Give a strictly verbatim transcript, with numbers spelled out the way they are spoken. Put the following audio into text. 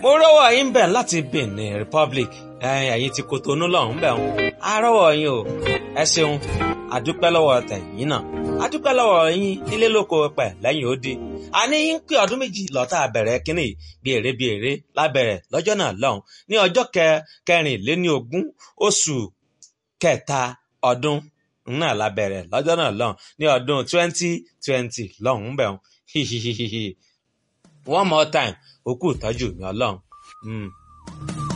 mo rọ́wọ́ yín bẹ̀ láti Benin Republic ẹ̀yin ti Kotonu lọ́hùn bẹ̀ wọn a rọ́wọ́ yín o ẹ ṣeun àdúpẹ́ lọ́wọ́ tẹ̀yìn náà àdúpẹ́ lọ́wọ́ yín nílé lóko pẹ̀ lẹ́yìn odi àní yín pé ọdún méjì lọ́tà bẹ̀rẹ̀ kínní bí èrè bí èrè lábẹ̀rẹ̀ lọ́jọ́ náà lọ́hùn ní ọjọ́ kẹrìnléní ogún oṣù kẹta ọdún náà lábẹ̀rẹ̀ lọ́jọ́ náà lọ́hùn ní ọdún twenty twenty lọ́hùn bẹ̀ wọn one more time òkú ìtọ́jú mi ọlọ́run.